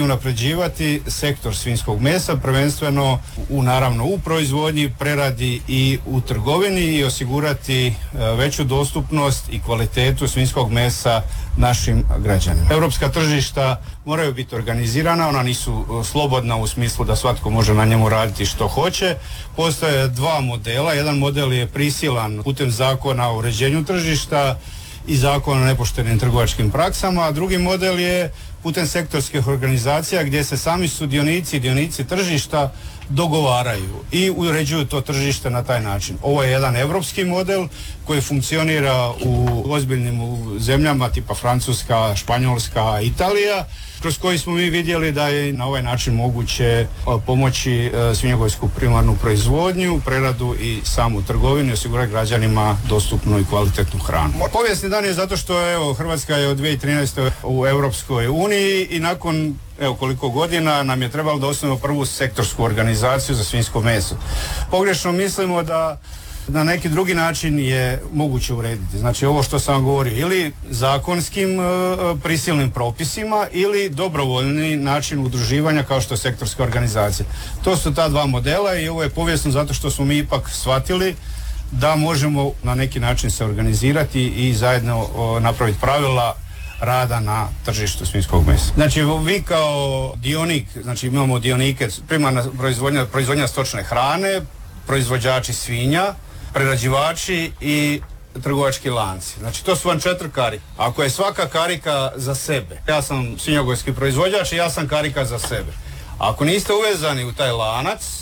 unapređivati sektor svinjskog mesa, prvenstveno naravno u proizvodnji, preradi i u trgovini i osigurati veću dostupnost i kvalitetu svinjskog mesa našim građanima. Europska tržišta moraju biti organizirana, ona nisu slobodna u smislu da svatko može na njemu raditi što hoće. Postoje dva modela, jedan model je prisilan putem zakona o uređenju tržišta i zakona o nepoštenim trgovačkim praksama, a drugi model je putem sektorskih organizacija gdje se sami dionici tržišta dogovaraju i uređuju to tržište na taj način. Ovo je jedan europski model koji funkcionira u ozbiljnim zemljama tipa Francuska, Španjolska, Italija, kroz koji smo mi vidjeli da je na ovaj način moguće pomoći svinjogojsku primarnu proizvodnju, preradu i samu trgovinu i osigurati građanima dostupnu i kvalitetnu hranu. Povijesni dan je zato što Hrvatska je od 2013. u Europskoj uniji i nakon koliko godina nam je trebalo da osnovimo prvu sektorsku organizaciju za svinjsko meso. Pogrešno mislimo da na neki drugi način je moguće urediti. Znači ovo što sam vam govorio, ili zakonskim prisilnim propisima ili dobrovoljni način udruživanja kao što je sektorska organizacija. To su ta dva modela i ovo je povijesno zato što smo mi ipak shvatili da možemo na neki način se organizirati i zajedno napraviti pravila rada na tržištu svinjskog mesa. Znači vi kao dionik, znači imamo dionike, primarna proizvodnja stočne hrane, proizvođači svinja, prerađivači i trgovački lanci. Znači to su vam 4 karike. Ako je svaka karika za sebe, ja sam svinjogojski proizvođač i ja sam karika za sebe. Ako niste uvezani u taj lanac,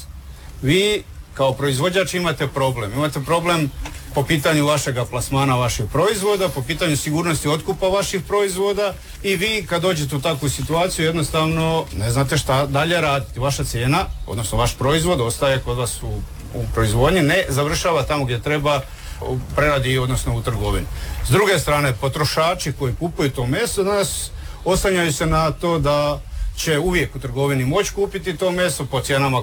vi kao proizvođač imate problem. Imate problem po pitanju vašega plasmana vaših proizvoda, po pitanju sigurnosti otkupa vaših proizvoda i vi kad dođete u takvu situaciju jednostavno ne znate šta dalje raditi. Vaša cijena, odnosno vaš proizvod ostaje kod vas u proizvodnji, ne završava tamo gdje treba u preradi, odnosno u trgovini. S druge strane, potrošači koji kupuju to meso danas oslanjaju se na to da će uvijek u trgovini moći kupiti to meso po cijenama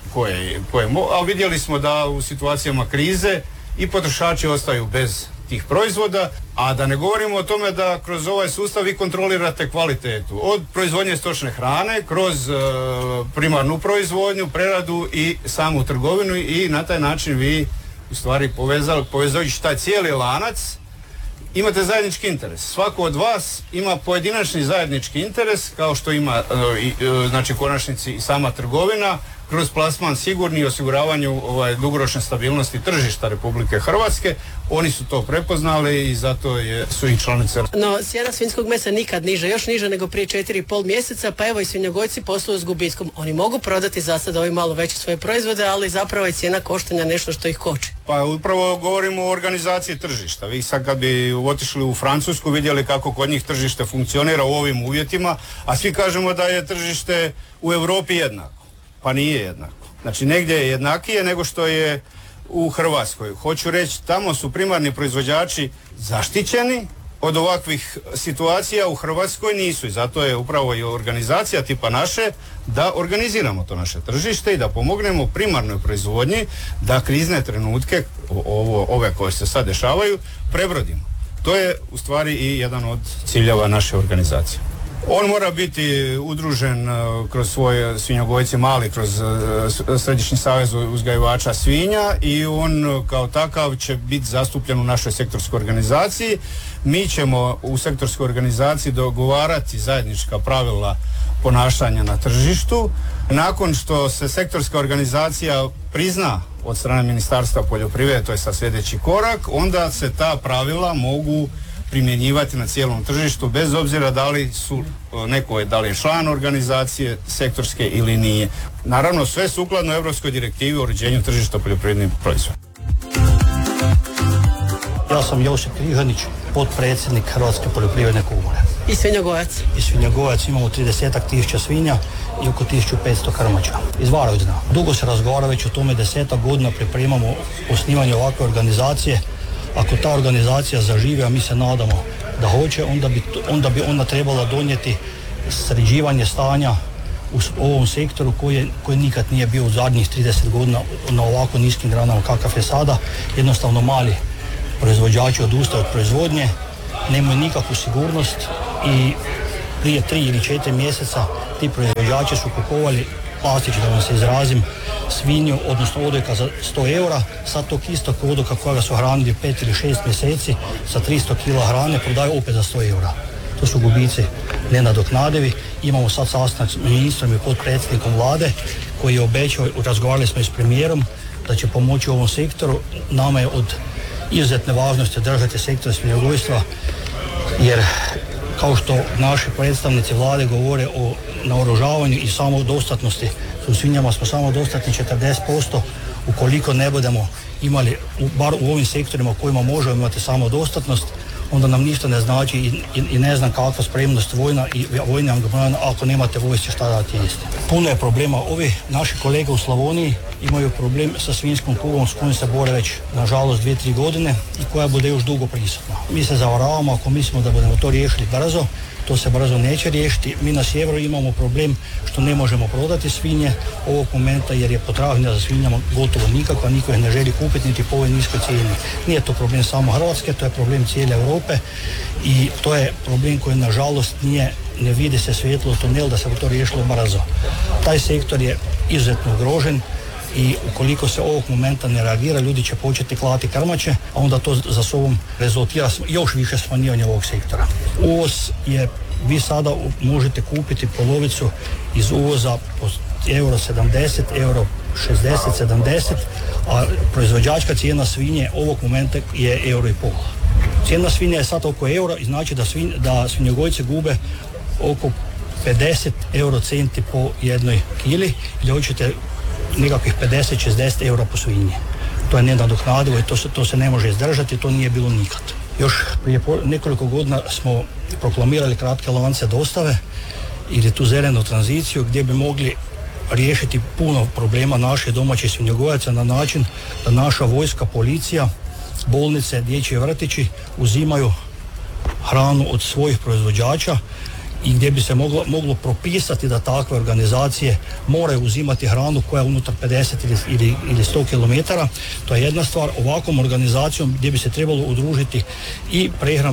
a vidjeli smo da u situacijama krize i potrošači ostaju bez tih proizvoda, a da ne govorimo o tome da kroz ovaj sustav vi kontrolirate kvalitetu od proizvodnje stočne hrane kroz primarnu proizvodnju, preradu i samu trgovinu i na taj način vi u stvari povezujući taj cijeli lanac imate zajednički interes. Svako od vas ima pojedinačni zajednički interes kao što ima znači konačnici i sama trgovina kroz plasman sigurni i osiguravanju dugoročne stabilnosti tržišta Republike Hrvatske. Oni su to prepoznali i zato su i članice. No, cijena svinjskog mesa nikad niža, još niža nego prije 4,5 mjeseca, pa evo i svinjogojci posluju s gubitkom. Oni mogu prodati za sad ovi malo veće svoje proizvode, ali zapravo je cijena koštanja nešto što ih koči. Pa upravo govorimo o organizaciji tržišta. Vi sad kad bi otišli u Francusku vidjeli kako kod njih tržište funkcionira u ovim uvjetima, a svi kažemo da je tržište u Europi jednako. Pa nije jednako. Znači negdje je jednakije nego što je u Hrvatskoj. Hoću reći, tamo su primarni proizvođači zaštićeni od ovakvih situacija, u Hrvatskoj nisu i zato je upravo i organizacija tipa naše da organiziramo to naše tržište i da pomognemo primarnoj proizvodnji da krizne trenutke, ove koje se sad dešavaju, prebrodimo. To je u stvari i jedan od ciljeva naše organizacije. On mora biti udružen kroz svoje svinjogojce mali, kroz Središnji savez uzgajivača svinja i on kao takav će biti zastupljen u našoj sektorskoj organizaciji. Mi ćemo u sektorskoj organizaciji dogovarati zajednička pravila ponašanja na tržištu. Nakon što se sektorska organizacija prizna od strane Ministarstva poljoprivrede, to je sad sljedeći korak, onda se ta pravila mogu primjenjivati na cijelom tržištu bez obzira da li je član organizacije sektorske ili nije. Naravno sve sukladno Europskoj direktivi o uređenju tržišta poljoprivrednih proizvoda. Ja sam Josip Krihanić, potpredsjednik Hrvatske poljoprivredne komore. I svinjogojac? I svinjogojac, imamo 30.000 svinja i oko 1500 krmača. Iz Varaždina. Dugo se razgovara već o tome, 10 godina pripremamo osnivanje ovakve organizacije. Ako ta organizacija zaživi, a mi se nadamo da hoće, onda bi ona trebala donijeti sređivanje stanja u ovom sektoru koji nikad nije bio u zadnjih 30 godina na ovako niskim granama kakav je sada. Jednostavno mali proizvođači odustaju od proizvodnje, nemaju nikakvu sigurnost i prije 3 ili 4 mjeseca ti proizvođači su kupovali plastično, da vam se izrazim, svinju, odnosno odojka za 100 eura, sad tog istog odojka kojega su hranili 5 ili 6 mjeseci sa 300 kila hrane prodaju opet za 100 eura. To su gubici nenadoknadivi. Imamo sad sastanak s ministrom i potpredsjednikom vlade koji je obećao, razgovarali smo i s premijerom, da će pomoći ovom sektoru. Nama je od izuzetne važnosti držati sektor svinjogojstva, jer kao što naši predstavnici vlade govore o naoružavanju i samodostatnosti, u svinjama smo samodostatni 40%, ukoliko ne budemo imali, bar u ovim sektorima u kojima možemo imati samodostatnost, onda nam ništa ne znači i ne znam kakva spremnost vojna i vojni angažman ako nemate vojske šta dati jesti. Puno je problema. Ovi naši kolege u Slavoniji imaju problem sa svinjskom kugom s kojim se bore već nažalost 2-3 godine i koja bude još dugo prisutna. Mi se zavaravamo ako mislimo da budemo to riješili brzo, to se brzo neće riješiti. Mi na sjeveru imamo problem što ne možemo prodati svinje ovog momenta jer je potražnja za svinjama gotovo nikakva, niko ih ne želi kupiti niti po ovoj niskoj cijeni. Nije to problem samo Hrvatske, to je problem cijele Europe i to je problem koji nažalost ne vidi se svjetlo u tunel da se to riješilo brzo. Taj sektor je izuzetno ugrožen i ukoliko se ovog momenta ne reagira, ljudi će početi klati krmače, a onda to za sobom rezultira još više smanjivanje ovog sektora. Uvoz je, vi sada možete kupiti polovicu iz uvoza po euro 70, euro 60, 70, a proizvođačka cijena svinje ovog momenta je euro i pol. Cijena svinje je sad oko euro i znači da svinjogojci gube oko 50 euro centi po jednoj kili ili hoćete nekakvih 50-60 eura po svinji. To je nenadoknadivo i to se ne može izdržati, to nije bilo nikad. Još prije nekoliko godina smo proklamirali kratke lance dostave ili tu zelenu tranziciju gdje bi mogli riješiti puno problema naših domaćih svinjogojaca na način da naša vojska, policija, bolnice, dječji vrtići uzimaju hranu od svojih proizvođača i gdje bi se moglo propisati da takve organizacije moraju uzimati hranu koja je unutar 50 ili 100 km. To je jedna stvar. Ovakvom organizacijom gdje bi se trebalo udružiti i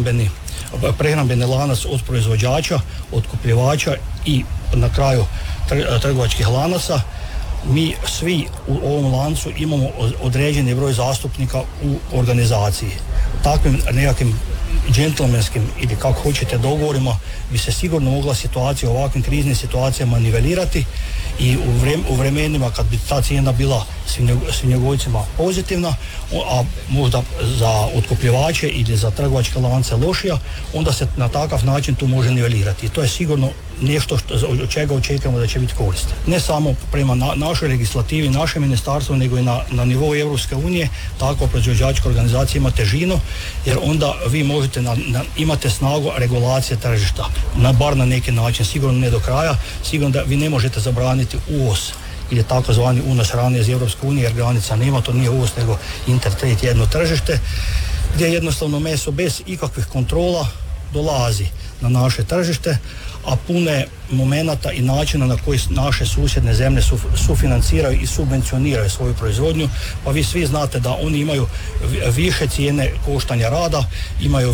prehrambeni lanac od proizvođača, otkupljivača i na kraju trgovačkih lanaca. Mi svi u ovom lancu imamo određeni broj zastupnika u organizaciji. Takvim nekakvim džentlmenskim ili kako hoćete dogovorima bi se sigurno mogla situacija u ovakvim kriznim situacijama nivelirati i u vremenima kad bi ta cijena bila svinjogojcima pozitivna, a možda za otkupljivače ili za trgovačke lance lošija, onda se na takav način tu može nivelirati. I to je sigurno nešto od čega očekujemo da će biti korist. Ne samo prema našoj legislativi, našem ministarstvu, nego i na nivou Europske unije, takva proizvođačka organizacija ima težinu, jer onda vi možete imate snagu regulacije tržišta, bar na neki način, sigurno ne do kraja, sigurno da vi ne možete zabraniti uvoz ili takozvani unos hrane iz Europske unije, jer granica nema, to nije uvoz nego intertrade, jedno tržište, gdje jednostavno meso bez ikakvih kontrola dolazi na naše tržište, a pune momenata i načina na koji naše susjedne zemlje sufinanciraju i subvencioniraju svoju proizvodnju, pa vi svi znate da oni imaju više cijene koštanja rada, imaju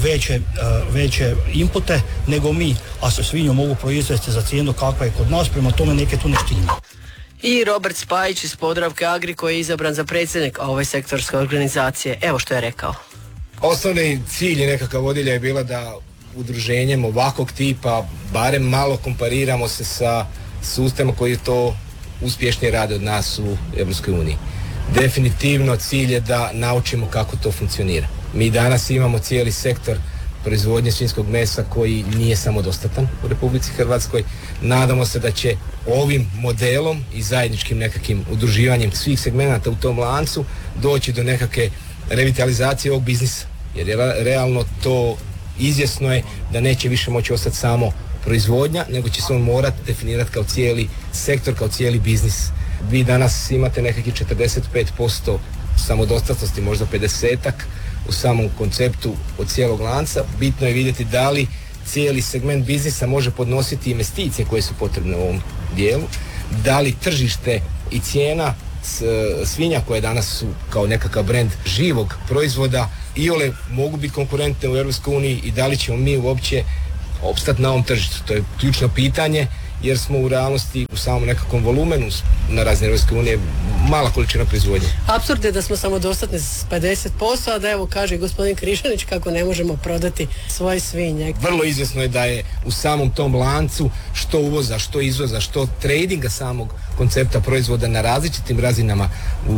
veće inpute nego mi, a svinju mogu proizvesti za cijenu kakva je kod nas, prema tome neke tu ne štima. I Robert Spajić iz Podravke Agri koji je izabran za predsjednik ove sektorske organizacije. Evo što je rekao. Osnovni cilj nekakav vodilja je bila da udruženjem ovakvog tipa barem malo kompariramo se sa sustavom koji to uspješnije rade od nas u Europskoj uniji. Definitivno cilj je da naučimo kako to funkcionira. Mi danas imamo cijeli sektor proizvodnje svinjskog mesa koji nije samodostatan u Republici Hrvatskoj. Nadamo se da će ovim modelom i zajedničkim nekakvim udruživanjem svih segmenata u tom lancu doći do nekakve revitalizacije ovog biznisa. Jer je realno to izvjesno je da neće više moći ostati samo proizvodnja, nego će se on morati definirati kao cijeli sektor, kao cijeli biznis. Vi danas imate nekakvih 45% samodostatnosti, možda 50-ak u samom konceptu od cijelog lanca. Bitno je vidjeti da li cijeli segment biznisa može podnositi investicije koje su potrebne u ovom dijelu, da li tržište i cijena svinja koje danas su kao nekakav brend živog proizvoda iole mogu biti konkurentne u EU i da li ćemo mi uopće opstati na ovom tržištu. To je ključno pitanje jer smo u realnosti u samom nekakvom volumenu na razine Europske unije mala količina proizvodnje. Apsurd je da smo samodostatni s 50%, a da evo kaže gospodin Križanić kako ne možemo prodati svoje svinje. Vrlo izvjesno je da je u samom tom lancu što uvoza, što izvoza, što tradinga samog koncepta proizvoda na različitim razinama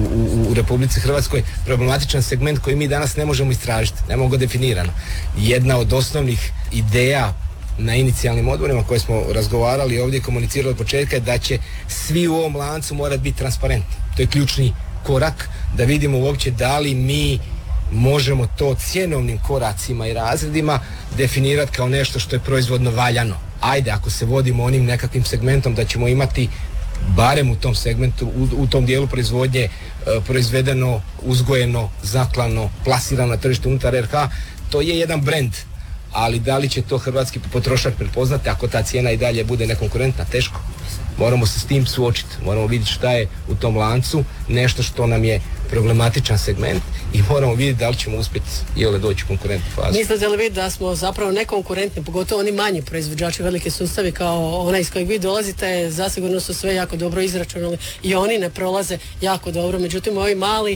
u Republici Hrvatskoj problematičan segment koji mi danas ne možemo istražiti, nemamo ga definirano. Jedna od osnovnih ideja na inicijalnim odborima koje smo razgovarali i ovdje komunicirali od početka je da će svi u ovom lancu morati biti transparentni. To je ključni korak da vidimo uopće da li mi možemo to cjenovnim koracima i razredima definirati kao nešto što je proizvodno valjano. Ajde, ako se vodimo onim nekakvim segmentom da ćemo imati barem u tom segmentu, u tom dijelu proizvodnje proizvedeno, uzgojeno, zaklano, plasirano na tržištu unutar RH, to je jedan brend. Ali da li će to hrvatski potrošač prepoznati ako ta cijena i dalje bude nekonkurentna? Teško. Moramo se s tim suočiti. Moramo vidjeti šta je u tom lancu, nešto što nam je problematičan segment i moramo vidjeti da li ćemo uspjeti doći u konkurentnu fazu. Mislite li vi da smo zapravo nekonkurentni, pogotovo oni manji proizvođači, velike sustavi kao onaj iz kojeg vi dolazite, zasigurno su sve jako dobro izračunali i oni ne prolaze jako dobro. Međutim, ovi mali,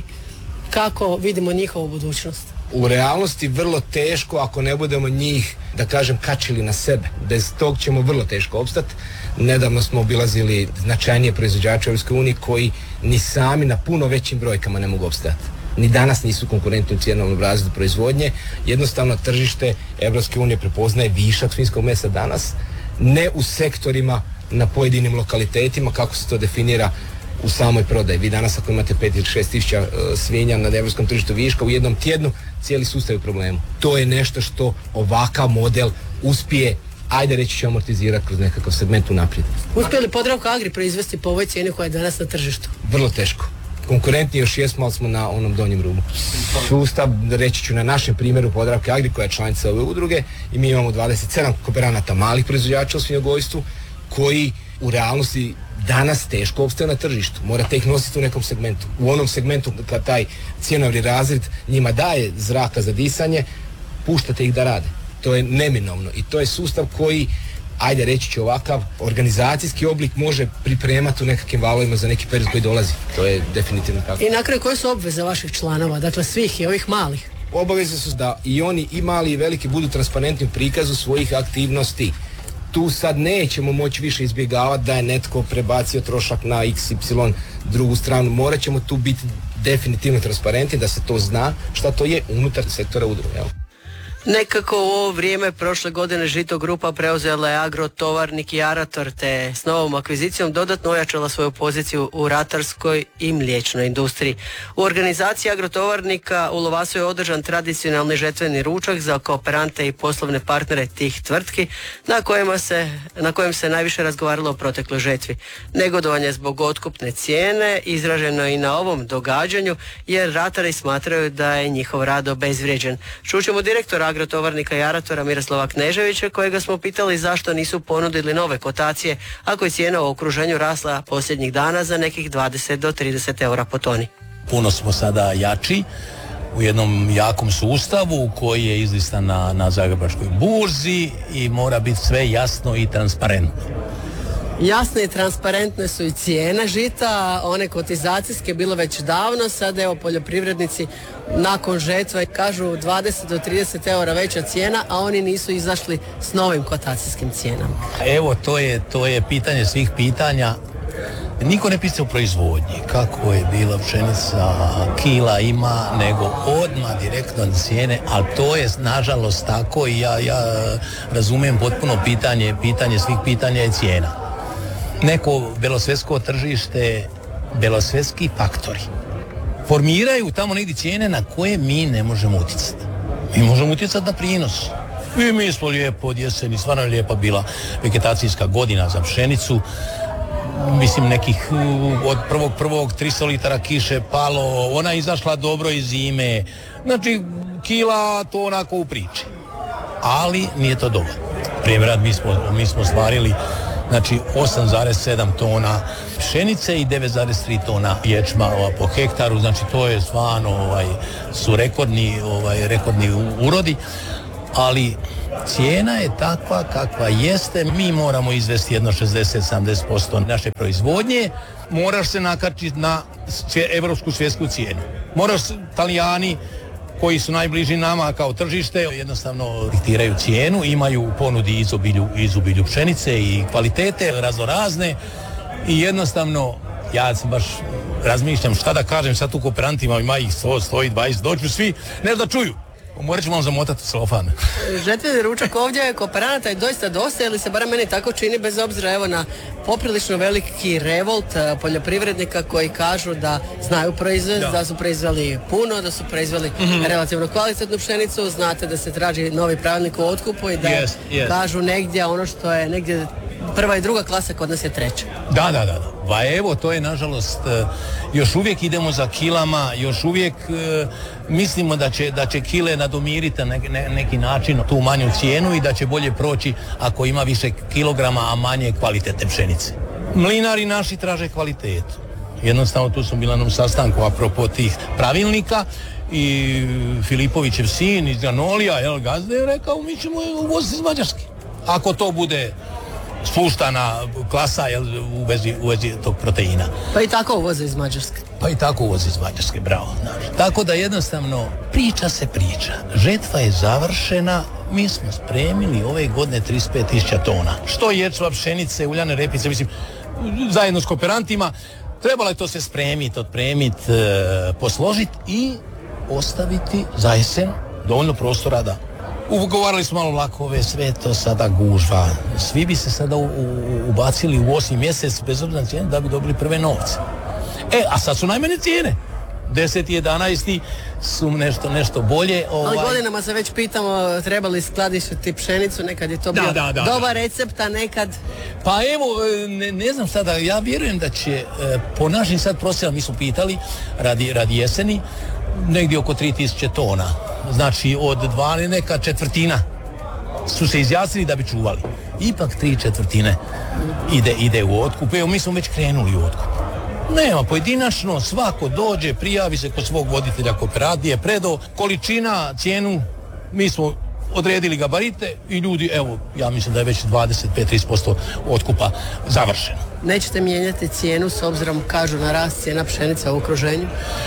kako vidimo njihovu budućnost? U realnosti vrlo teško ako ne budemo njih, da kažem, kačili na sebe. Bez tog ćemo vrlo teško opstati. Nedavno smo obilazili značajnije proizvođače u EU koji ni sami na puno većim brojkama ne mogu opstajati. Ni danas nisu konkurentni u cjenovnom razredu proizvodnje. Jednostavno tržište EU prepoznaje višak svinjskog mesa danas, ne u sektorima na pojedinim lokalitetima kako se to definira u samoj prodaji. Vi danas ako imate 5 ili 6 tisuća svinja na europskom tržištu viška u jednom tjednu, cijeli sustav je u problemu. To je nešto što ovakav model uspije, ajde reći ću, amortizirati kroz nekakav segment unaprijed. Uspije li Podravka Agri proizvesti po ovoj cijeni koja je danas na tržištu? Vrlo teško. Konkurentni još jesmo, ali smo na onom donjem rubu. Sustav, reći ću na našem primjeru Podravke Agri koja je članica ove udruge i mi imamo 27 kooperanata malih proizvođača u svinjogojstvu koji u realnosti danas teško opstaju na tržištu. Morate ih nositi u nekom segmentu. U onom segmentu kad taj cjenovni razred njima daje zraka za disanje, puštate ih da rade. To je neminovno i to je sustav koji, ajde reći ću ovakav, organizacijski oblik može pripremati u nekakvim valovima za neki period koji dolazi. To je definitivno tako. I na kraju koje su obveze vaših članova, dakle svih i ovih malih? Obaveze su da i oni i mali i veliki budu transparentni u prikazu svojih aktivnosti. Tu sad nećemo moći više izbjegavati da je netko prebacio trošak na XY drugu stranu. Morat ćemo tu biti definitivno transparentni da se to zna šta to je unutar sektora udruge. Nekako u ovo vrijeme prošle godine Žito grupa preuzela je Agrotovarnik i Arator te s novom akvizicijom dodatno ojačala svoju poziciju u ratarskoj i mliječnoj industriji. U organizaciji Agrotovarnika u Lovasu je održan tradicionalni žetveni ručak za kooperante i poslovne partnere tih tvrtki na kojem se najviše razgovaralo o protekloj žetvi. Negodovanje zbog otkupne cijene izraženo je i na ovom događanju jer ratari smatraju da je njihov rad obezvrijeđen. Čućemo direktora Agrotovarnika i Aratora Miroslava Kneževića kojega smo pitali zašto nisu ponudili nove kotacije ako je cijena u okruženju rasla posljednjih dana za nekih 20 do 30 eura po toni. Puno smo sada jači u jednom jakom sustavu koji je izlistan na Zagrebačkoj burzi i mora biti sve jasno i transparentno. Jasne i transparentne su i cijene žita, one kotizacijske bilo već davno, sad evo poljoprivrednici nakon žetve kažu 20 do 30 eura veća cijena, a oni nisu izašli s novim kotacijskim cijenama. Evo, to je pitanje svih pitanja. Niko ne pisa u proizvodnji, kako je bila pšenica, kila ima, nego odmah direktno cijene, ali to je nažalost tako i ja razumijem potpuno pitanje svih pitanja je cijena. Neko belosvetsko tržište, belosvetski faktori formiraju tamo negdje cijene na koje mi ne možemo utjecati. Mi možemo utjecati na prinos. I mi smo lijepo od jeseni, stvarno je lijepa bila vegetacijska godina za pšenicu. Mislim nekih od 1.1. 300 litara kiše palo, ona je izašla dobro iz zime. Znači kila to onako u priči. Ali nije to dobro. Primjer, mi smo stvarili znači 8,7 tona pšenice i 9,3 tona ječma po hektaru, znači to je stvarno su rekordni urodi. ali cijena je takva kakva jeste. Mi moramo izvesti jedno 60-70% naše proizvodnje, moraš se nakačiti na evropsku svjetsku cijenu. Moraš, Talijani koji su najbliži nama kao tržište, jednostavno diktiraju cijenu, imaju u ponudi izobilju pšenice i kvalitete raznorazne i jednostavno ja sam baš razmišljam šta da kažem sad tu kooperantima, ima ih 100, 120, doću svi, ne da čuju. Morat ću malo zamotati celofan. Žetveni ručak ovdje je kooperanata i doista dosta, ili se barem meni tako čini, bez obzira evo na poprilično veliki revolt poljoprivrednika koji kažu da znaju proizvesti, da su proizveli puno, da su proizveli relativno kvalitetnu pšenicu, znate da se traži novi pravilnik o otkupu i da kažu negdje ono što je negdje prva i druga klasa, kod nas je treća. Da. Pa evo, to je nažalost, još uvijek idemo za kilama, još uvijek mislimo da će kile nadomiriti na neki način tu manju cijenu i da će bolje proći ako ima više kilograma, a manje kvalitetne pšenice. Mlinari naši traže kvalitetu. Jednostavno tu smo bili na jednom sastanku apropo tih pravilnika i Filipovićev sin iz Ganolija, gazda je rekao mi ćemo uvoziti iz Mađarske. Ako to bude spuštana klasa u vezi tog proteina. Pa i tako uvoze iz Mađarske. Bravo. Tako da jednostavno priča. Žetva je završena, mi smo spremili ove godine 35.000 tona. Što ječva, pšenice, uljane repice, mislim, zajedno s kooperantima, trebalo je to sve spremiti, otpremiti, posložiti i ostaviti za jesen dovoljno prostora da ugovarali smo malo vlakove, sve to sada gužva. Svi bi se sada ubacili u 8. mjesec bez obzira na cijenu da bi dobili prve novce. A sad su najmanje cijene. 10. i 11. su nešto bolje. Ali godinama se već pitamo treba li skladištiti pšenicu, nekad je to bio dobar recept, a nekad... Pa evo, ne znam sada, ja vjerujem da će po našim sad prosjenama, mi smo pitali radi jeseni, negdje oko 3000 tona. Znači od 2 neka četvrtina su se izjasnili da bi čuvali. Ipak 3/4 ide u otkup. Evo mi smo već krenuli u otkup. Nema pojedinačno, svako dođe, prijavi se kod svog voditelja kooperative, predao količina, cijenu, mi smo odredili gabarite i ljudi, evo, ja mislim da je već 25-30% otkupa završeno. Nećete mijenjati cijenu s obzirom, kažu, na rast cijena pšenice u okruženju?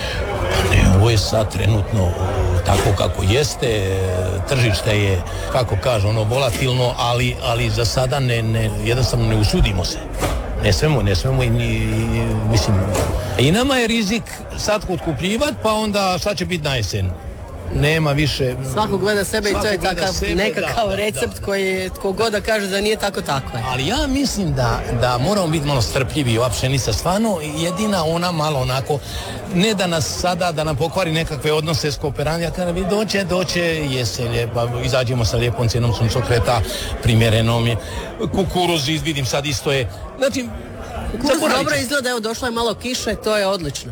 Ne, ovo je sad trenutno tako kako jeste, tržište je, kako kažu, volatilno, ali za sada jednostavno ne usudimo se. Ne smemo i mislim, i nama je rizik sad otkupljivati, pa onda šta će biti na jesen? Nema više... Svako gleda sebe i to je takav nekakav recept koji tko god da kaže da nije tako je. Ali ja mislim da moramo biti malo strpljivi. Ova pšenica stvarno jedina ona malo onako, ne da nas sada, da nam pokvari nekakve odnose s kooperantima, kada bi doće jesen, pa izađemo sa lijepom cijenom suncokreta, primjerenom je kukuruz, vidim sad isto je. Znači, dobro izgleda, evo došla je malo kiše, to je odlično.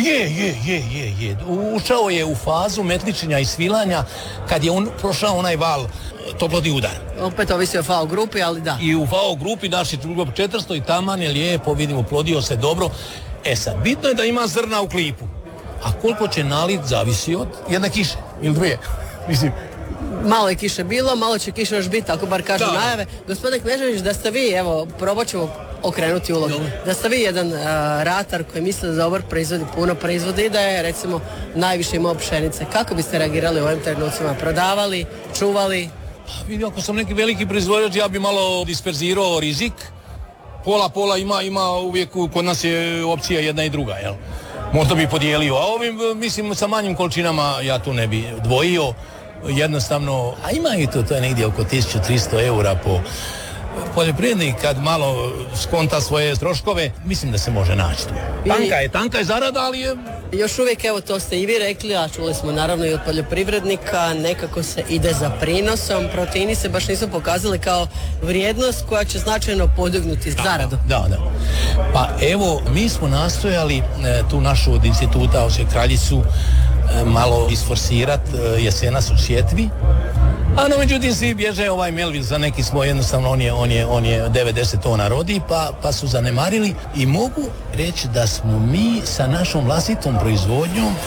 Je. Ušao je u fazu metličenja i svilanja kad je on prošao onaj val toplotni udar. Opet ovisi o FAO grupi, ali da. I u FAO grupi naši 400 i taman je lijepo, vidimo, plodio se dobro. Sad, bitno je da ima zrna u klipu. A koliko će nalit zavisi od jedne kiše ili dvije. Mislim, malo je kiše bilo, malo će kiše još biti, ako bar kažu najave. Gospodine Knežević, da ste vi, evo, probat ćemo okrenuti ulogu. Da ste vi jedan ratar koji misli da dobar proizvodi puno proizvodi i da je, recimo, najviše imao pšenice. Kako biste reagirali u ovim trenucima? Prodavali, čuvali? Vidim, ako sam neki veliki proizvođač, ja bi malo disperzirao rizik. Pola ima uvijek, kod nas je opcija jedna i druga, jel? Možda bi podijelio, a ovim, mislim, sa manjim količinama ja tu ne bi dvojio. Jednostavno, a ima i to je negdje oko 1300 eura po poljoprivrednik, kad malo skonta svoje troškove, mislim da se može naći tu. Tanka je zarada, ali je... Još uvijek, evo, to ste i vi rekli, a čuli smo naravno i od poljoprivrednika, nekako se ide za prinosom. Proteini se baš nisu pokazali kao vrijednost koja će značajno podignuti zaradu. Da. Pa evo, mi smo nastojali tu našu od instituta Osijek Kraljicu malo isforsirati jesenas u sjetvi. A no, međutim, svi bježe ovaj Melville, za neki smo jednostavno, on je 90 tona rodi, pa su zanemarili i mogu reći da smo mi sa našom vlastitom proizvodnjom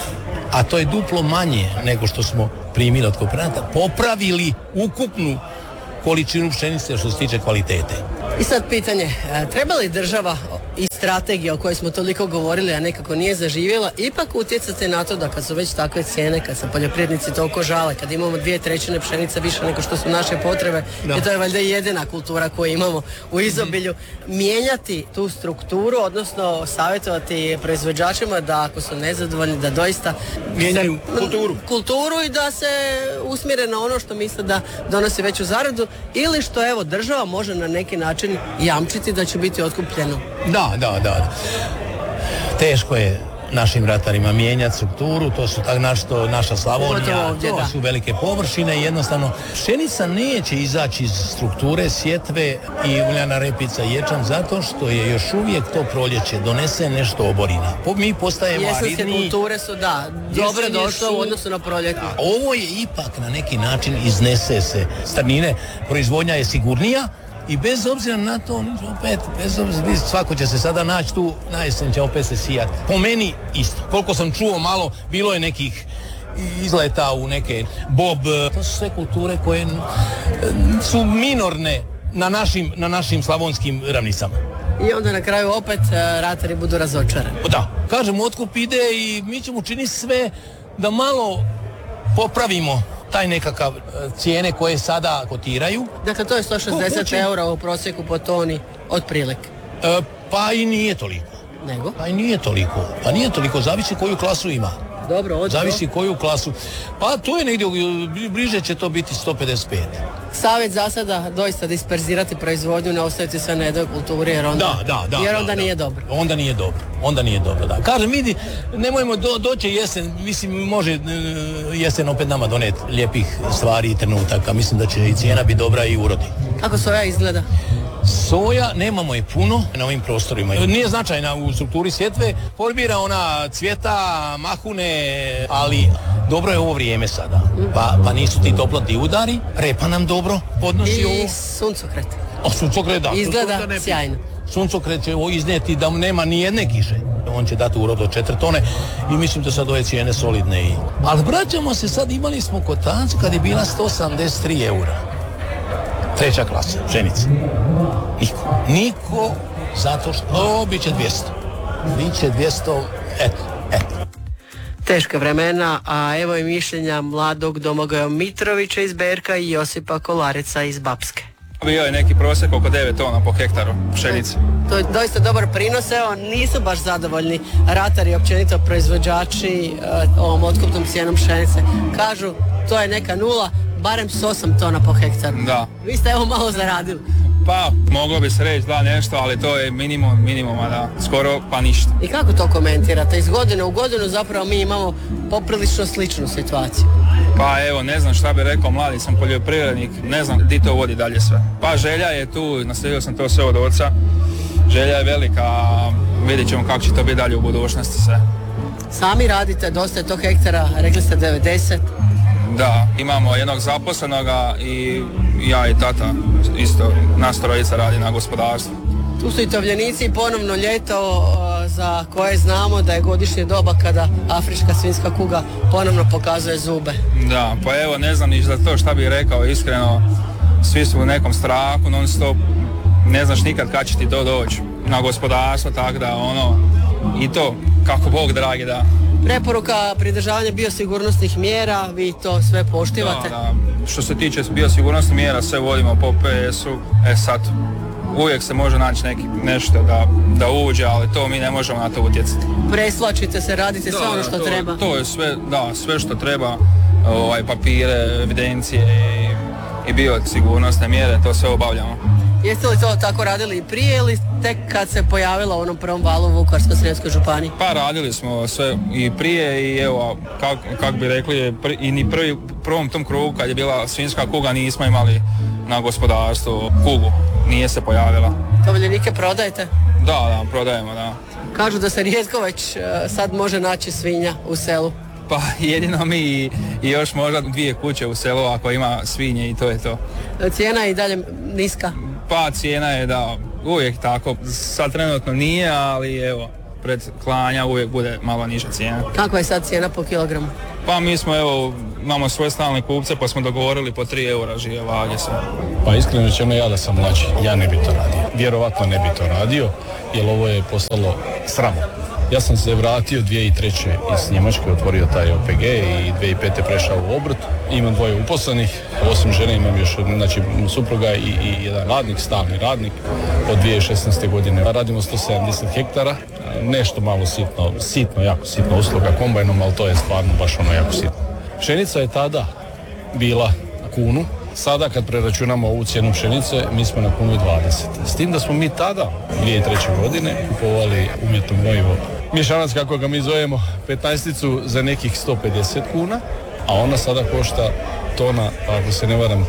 a to je duplo manje nego što smo primili od kooperanata, popravili ukupnu količinu pšenice što se tiče kvalitete. I sad pitanje, treba li država i strategija o kojoj smo toliko govorili, a nekako nije zaživjela, ipak utjecati na to da kad su već takve cijene, kad se poljoprivrednici toliko žale, kad imamo 2/3 pšenice više nego što su naše potrebe, i to je valjda jedina kultura koju imamo u izobilju, mijenjati tu strukturu, odnosno savjetovati proizvođačima da ako su nezadovoljni da doista mijenjaju kulturu i da se usmjere na ono što misle da donosi veću zaradu ili što evo država može na neki način jamčiti da će biti otkupljeno. Da. Teško je našim ratarima mijenjati strukturu, to su naša Slavonija, to su velike površine i jednostavno pšenica neće izaći iz strukture sjetve i uljana repica i ječam zato što je još uvijek to proljeće donese nešto oborina. Mi postajemo aridniji. Jesenske kulture su dobro došle u odnosu na proljetne. Ovo je ipak na neki način iznese se strnine, proizvodnja je sigurnija. I bez obzira na to, svako će se sada naći tu, na jesen će opet se sijati. Po meni isto. Koliko sam čuo malo, bilo je nekih izleta u neke bob. To su sve kulture koje su minorne na našim slavonskim ravnicama. I onda na kraju opet ratari budu razočarani. Da, kažem, otkup ide i mi ćemo učiniti sve da malo popravimo taj nekakav cijene koje sada kotiraju. Dakle, to je 160 eura u prosjeku po toni otprilike. Pa i nije toliko. Nego? Pa nije toliko, zavisi koju klasu ima. Dobro, zavisi koju klasu. Pa to je negdje, bliže će to biti 155. Savjet za sada doista disperzirati proizvodnju, ne ostaviti sve na jednoj kulturi jer onda nije dobro. Onda nije dobro, da. Kažem, vidi, nemojmo doći jesen, mislim, može jesen opet nama doneti lijepih stvari i trenutaka. Mislim da će i cijena biti dobra i urodi. Kako soja izgleda? Soja, nemamo je puno na ovim prostorima. Nije značajna u strukturi sjetve, pobira ona cvjeta, mahune, ali dobro je ovo vrijeme sada. Pa nisu ti toplotni udari, repa nam dobro podnosi ovo. I suncokret. Suncokret, da. Izgleda sjajno. Suncokret će iznijeti da nema ni jedne kiše. On će dati urod od 4 tone i mislim da sad ove cijene solidne. Ali vraćamo se sad, imali smo kotac kad je bila 183 eura. 3. klasa, pšenica. Niko, zato što bit će 200, eto. Teška vremena, a evo i mišljenja mladog Domagoja Mitrovića iz Berka i Josipa Kolareca iz Bapske. Bio je neki prosjek oko 9 tona po hektaru pšenice. To je doista dobar prinos, evo nisu baš zadovoljni ratari, općenito proizvođači ovom otkupnom cijenom pšenice. Kažu, to je neka nula, barem s 8 tona po hektaru. Da. Vi ste evo malo zaradili. Pa, moglo bi se reći da nešto, ali to je minimuma, da, skoro pa ništa. I kako to komentirate? Iz godine u godinu zapravo mi imamo poprilično sličnu situaciju. Pa evo, ne znam šta bi rekao, mladi sam poljoprivrednik, ne znam di to vodi dalje sve. Pa želja je tu, naslijedio sam to sve od oca, želja je velika, vidjet ćemo kako će to biti dalje u budućnosti sve. Sami radite, dosta je to hektara, rekli ste 90. Da, imamo jednog zaposlenoga i ja i tata isto, nas trojica radi na gospodarstvu. Tu su i tovljenici i ponovno ljeto za koje znamo da je godišnje doba kada afrička svinjska kuga ponovno pokazuje zube. Da, pa evo ne znam ni za to šta bih rekao iskreno, svi su u nekom strahu, non stop, ne znaš nikad kad će ti to doći na gospodarstvo, tako da i to kako Bog dragi da. Preporuka pridržavanja biosigurnosnih mjera, vi to sve poštivate? Da. Što se tiče biosigurnosnih mjera, sve vodimo po PS-u, sad uvijek se može naći nešto da uđe, ali to mi ne možemo na to utjecati. Preslačite se, radite sve ono što treba? To je sve što treba, papire, evidencije i biosigurnosne mjere, to sve obavljamo. Jeste li to tako radili i prije ili tek kad se pojavila u onom prvom valu u Vukovarsko-srijemskoj županiji? Pa radili smo sve i prije i evo, kako bi rekli, i ni prvom tom krugu kad je bila svinjska kuga nismo imali na gospodarstvu kugu, nije se pojavila. Tovljenike prodajete? Da, prodajemo, da. Kažu da se rijetko već sad može naći svinja u selu. Pa jedino mi i još možda 2 kuće u selu ako ima svinje i to je to. Cijena je i dalje niska? Pa cijena je uvijek tako, sad trenutno nije, ali evo, pred klanja uvijek bude malo niža cijena. Kakva je sad cijena po kilogramu? Pa mi smo imamo svoje stalne kupce pa smo dogovorili po 3 eura žive vage sve. Pa iskreno rečeno ja da sam mlađi, ja ne bi to radio. Vjerovatno ne bi to radio, jer ovo je postalo sramo. Ja sam se vratio 2003. iz Njemačke, otvorio taj OPG i 2005. prešao u obrt. Imam 2 uposlenih, osim žene imam još supruga i jedan radnik, stalni radnik od 2016. godine. Radimo 170 hektara, nešto malo sitno, jako sitno usluga kombajnom, ali to je stvarno baš jako sitno. Pšenica je tada bila kunu, sada kad preračunamo ovu cijenu pšenice, mi smo na 1,20 kn. S tim da smo mi tada, 2003. godine, kupovali umjetno gnojivo mješanac, kako ga mi zovemo, 15-icu za nekih 150 kuna, a ona sada košta tona, ako se ne varam,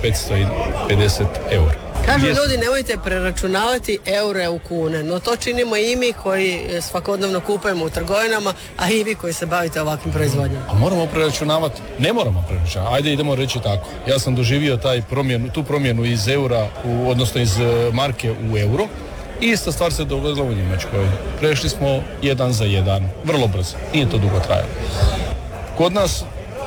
550 eura. Kažu ljudi, nemojte preračunavati eure u kune, no to činimo i mi koji svakodnevno kupujemo u trgovinama, a i vi koji se bavite ovakvim proizvodnjama. A moramo preračunavati? Ne moramo preračunavati. Ajde, idemo reći tako. Ja sam doživio tu promjenu iz eura, odnosno iz marke u euro. Ista stvar se dogodila u Njemačkoj. Prešli smo 1 za 1, vrlo brzo. Nije to dugo trajalo. Kod nas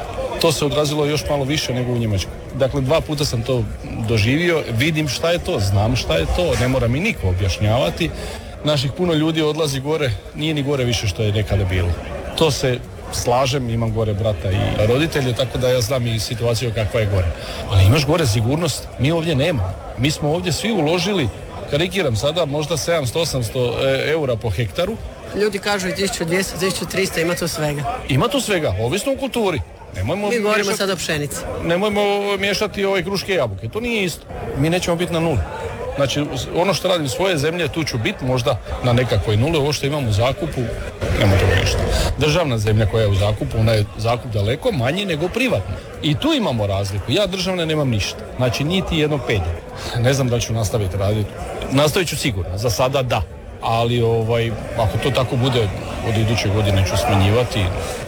to se odrazilo još malo više nego u Njemačkoj. Dakle, 2 puta sam to doživio, vidim šta je to, znam šta je to, ne mora mi niko objašnjavati. Naših puno ljudi odlazi gore, nije ni gore više što je nekada bilo. To se slažem, imam gore brata i roditelje, tako da ja znam i situaciju kakva je gore. Ali imaš gore sigurnost, mi ovdje nema. Mi smo ovdje svi uložili, karikiram sada, možda 700-800 eura po hektaru. Ljudi kažu i 1200, 1300, ima tu svega. Ima tu svega, ovisno o kulturi. Mi govorimo sad o pšenici. Nemojmo miješati ove kruške i jabuke, to nije isto. Mi nećemo biti na nuli. Znači, ono što radim svoje zemlje, tu ću biti možda na nekakvoj nuli, ovo što imam u zakupu, nema toga ništa. Državna zemlja koja je u zakupu, ona je zakup daleko manji nego privatna. I tu imamo razliku. Ja državne nemam ništa. Znači, niti jednog pedja. Ne znam da ću nastaviti raditi. Nastavit ću sigurno, za sada da. Ali ako to tako bude, od iduće godine ću smanjivati.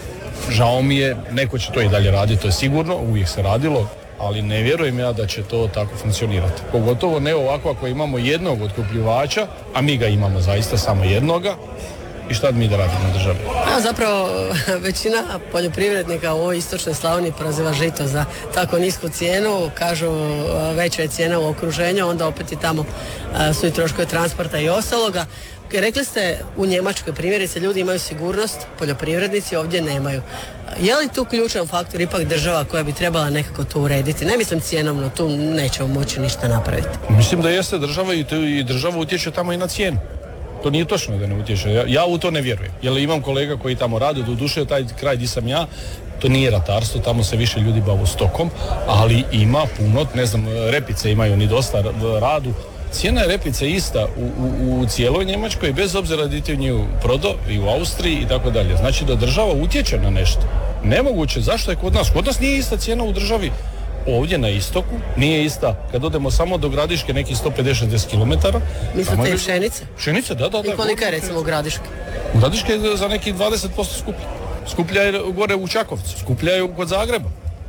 Žao mi je, neko će to i dalje raditi, to je sigurno, uvijek se radilo, ali ne vjerujem ja da će to tako funkcionirati. Pogotovo ne ovako ako imamo jednog otkupljivača, a mi ga imamo zaista samo jednoga, i šta mi da radimo na državi? Zapravo većina poljoprivrednika u ovoj istočnoj Slavoniji proziva žito za tako nisku cijenu, kažu veća je cijena u okruženju, onda opet i tamo su i troškovi transporta i ostaloga. Rekli ste u Njemačkoj primjerice ljudi imaju sigurnost, poljoprivrednici ovdje nemaju. Je li tu ključan faktor ipak država koja bi trebala nekako to urediti? Ne mislim cijenovno, tu nećemo moći ništa napraviti. Mislim da jeste država i država utječe tamo i na cijenu. To nije točno da ne utječe. Ja u to ne vjerujem. Jer imam kolega koji tamo rade, doduše taj kraj gdje sam ja, to nije ratarstvo, tamo se više ljudi bave stokom, ali ima puno, ne znam, repice imaju ni dosta radu. Cijena je repice ista u cijeloj Njemačkoj, bez obzira da ti u nju prodo i u Austriji i tako dalje. Znači da država utječe na nešto. Nemoguće, zašto je kod nas? Kod nas nije ista cijena u državi. Ovdje na istoku nije ista. Kad odemo samo do Gradiške, nekih 150-60 km. Mislite i pšenice? Pšenice, da. I kolika je recimo u Gradiške? U Gradiške je za nekih 20% skuplja. Skuplja je gore u Čakovcu, skuplja je kod Zagreba.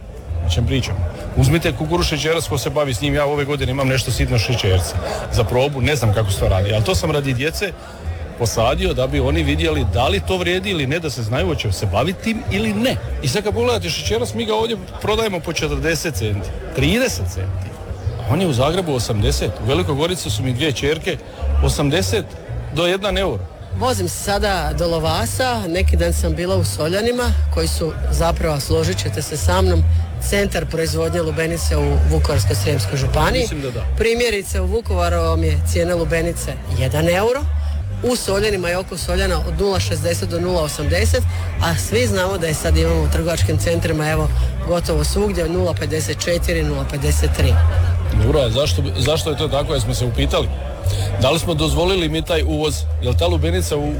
O čem pričamo? Uzmite kukuruz šećerac ko se bavi s njim, ja ove godine imam nešto sitno šećerca za probu, ne znam kako se to radi, ali to sam radi djece posadio da bi oni vidjeli da li to vrijedi ili ne, da se znaju hoće se baviti tim ili ne. I sad kad pogledate šećerac, mi ga ovdje prodajemo po 40 centi, 30 centi. A on je u Zagrebu 80, u Velikoj Gorici su mi 2 ćerke 80 do 1 euro. Vozim se sada do Lovasa, neki dan sam bila u Soljanima, koji su zapravo, složit ćete se sa mnom, centar proizvodnje lubenice u Vukovarsko-srijemskoj županiji. Mislim da da. Primjerice u Vukovaru vam je cijena lubenice 1 euro, u Soljanima i oko Soljana od 0,60 do 0,80, a svi znamo da je sad imamo u trgovačkim centrima, evo, gotovo svugdje 0,54, 0,53. Dobro, a zašto je to tako, jer smo se upitali? Da li smo dozvolili mi taj uvoz? Je li ta lubenica u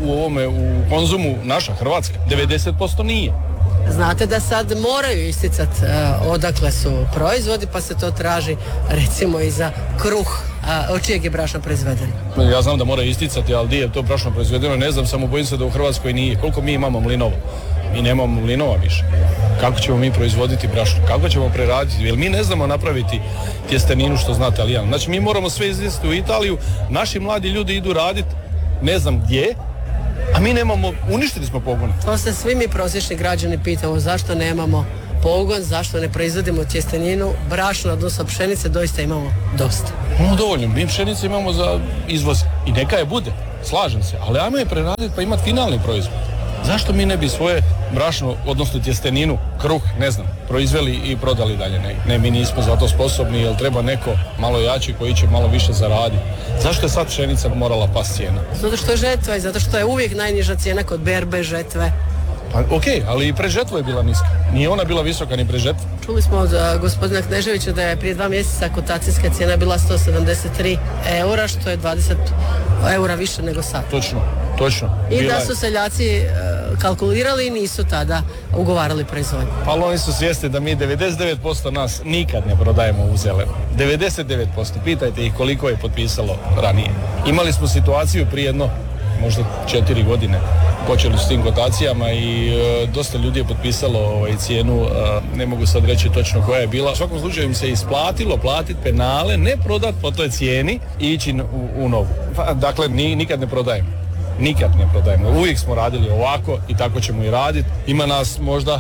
Konzumu naša, Hrvatska? 90% nije. Znate da sad moraju isticati odakle su proizvodi, pa se to traži recimo i za kruh. Od čijeg je brašno proizvedeno? Ja znam da mora isticati, ali gdje je to brašno proizvedeno, ne znam, samo bojim se da u Hrvatskoj nije. Koliko mi imamo mlinova? Mi nemamo mlinova više. Kako ćemo mi proizvoditi brašno? Kako ćemo preraditi? Jer mi ne znamo napraviti tjesteninu što zna Talijan. Znači mi moramo sve izvesti u Italiju, naši mladi ljudi idu raditi, ne znam gdje, A mi nemamo, uništili smo pogon. To se svi mi prosječni građani pitamo zašto nemamo pogon, zašto ne proizvodimo tjesteninu, brašna, odnosno pšenice, doista imamo dosta. Imamo dovoljno, mi pšenice imamo za izvoz i neka je bude, slažem se, ali ajmo je preraditi pa imati finalni proizvod. Zašto mi ne bi svoje brašno, odnosno tjesteninu, kruh, ne znam, proizveli i prodali dalje? Ne, mi nismo za to sposobni, jer treba neko malo jači koji će malo više zaraditi. Zašto je sad pšenica morala past cijena? Zato što je žetva i zato što je uvijek najniža cijena kod berbe žetve. Pa ok, ali i pre žetvu je bila niska. Nije ona bila visoka ni pre žetvu. Čuli smo od gospodina Kneževića da je prije 2 mjeseca kotacijska cijena bila 173 eura, što je 20 eura više nego sad. Točno. I da su seljaci kalkulirali i nisu tada ugovarali proizvodnju. Ali oni su svjesni da mi 99% nas nikad ne prodajemo u zelenu. 99%. Pitajte ih koliko je potpisalo ranije. Imali smo situaciju prije jedno, možda 4 godine. Počeli s tim kotacijama i dosta ljudi je potpisalo cijenu, ne mogu sad reći točno koja je bila. U svakom slučaju im se isplatilo platiti penale, ne prodati po toj cijeni i ići u novu. Dakle, nikad ne prodajemo. Uvijek smo radili ovako i tako ćemo i raditi. Ima nas možda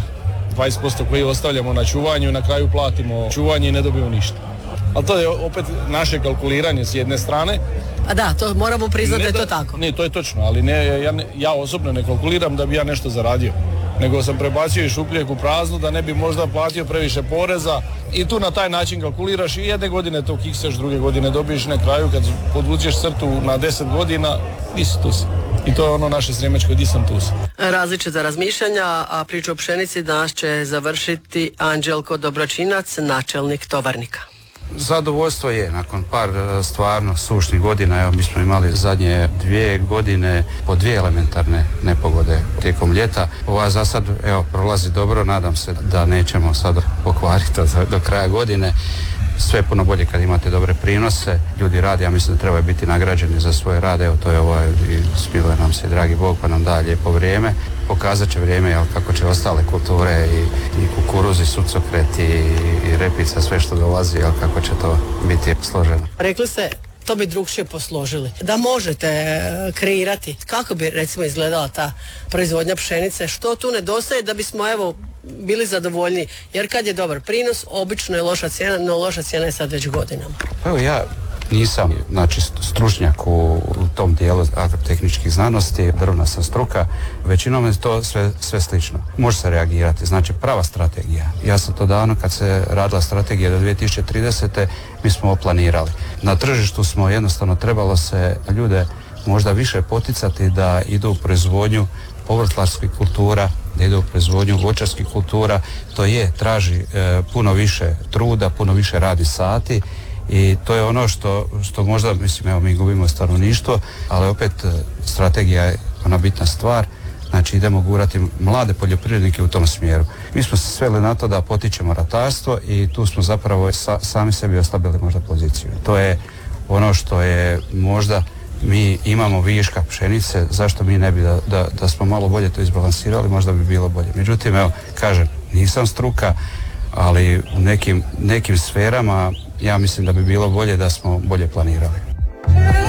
20% koji ostavljamo na čuvanju i na kraju platimo čuvanje i ne dobijemo ništa. Ali to je opet naše kalkuliranje s jedne strane. A da, to moramo priznati da je to tako. Ne, to je točno, ali ja osobno ne kalkuliram da bi ja nešto zaradio. Nego sam prebacio i šupljeg u praznu da ne bi možda platio previše poreza i tu na taj način kalkuliraš i jedne godine to kikseš, druge godine dobiješ, na kraju kad podvučeš crtu na 10 godina, di si tu si. I to je ono naše srijemečko, di sam tu si. Različita razmišljanja, a priču o pšenici danas će završiti Anđelko Dobračinac, načelnik Tovarnika. Zadovoljstvo je, nakon par stvarno sušnih godina, evo mi smo imali zadnje 2 godine po 2 elementarne nepogode tijekom ljeta. Ova za sad, evo, prolazi dobro, nadam se da nećemo sad pokvariti do kraja godine. Sve je puno bolje kad imate dobre prinose, ljudi rade, ja mislim da trebaju biti nagrađeni za svoj rad, evo to je ovo, smiluje nam se dragi Bog pa nam da lijepo vrijeme. Pokazat će vrijeme, jel, kako će ostale kulture i kukuruz i suncokret i repica, sve što dolazi, jel, kako će to biti složeno. Rekli ste, to bi drugčije posložili. Da možete kreirati, kako bi recimo izgledala ta proizvodnja pšenice, što tu nedostaje da bismo evo bili zadovoljni, jer kad je dobar prinos, obično je loša cijena, no loša cijena je sad već godinama. Evo ja nisam stručnjak u tom dijelu agrotehničkih znanosti, drvna sam struka, većinom je to sve slično. Može se reagirati, znači prava strategija. Ja sam to davno kad se radila strategija do 2030. mi smo ovo planirali. Na tržištu smo jednostavno trebalo se ljude možda više poticati da idu u proizvodnju povrtlarskih kultura, da idu u proizvodnju voćarskih kultura. To traži puno više truda, puno više radi sati i to je ono što možda, mislim, evo mi gubimo stanovništvo, ali opet strategija je ona bitna stvar. Znači idemo gurati mlade poljoprivrednike u tom smjeru. Mi smo se sveli na to da potičemo ratarstvo i tu smo zapravo sami sebi oslabili možda poziciju. To je ono što je možda mi imamo viška pšenice, zašto mi ne bi da smo malo bolje to izbalansirali, možda bi bilo bolje. Međutim, evo, kažem, nisam struka, ali u nekim sferama ja mislim da bi bilo bolje da smo bolje planirali.